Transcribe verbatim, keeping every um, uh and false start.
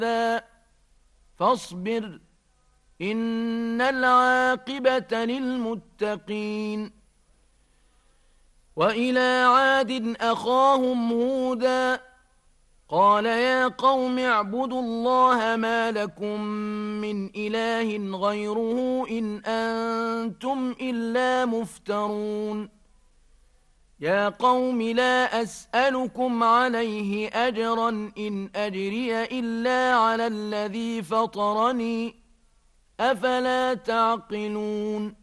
فاصبر إن العاقبة للمتقين. وإلى عاد أخاهم هودا قال يا قوم اعبدوا الله ما لكم من إله غيره إن أنتم إلا مفترون. يا قوم لا أسألكم عليه أجرا إن أجري إلا على الذي فطرني أفلا تعقلون.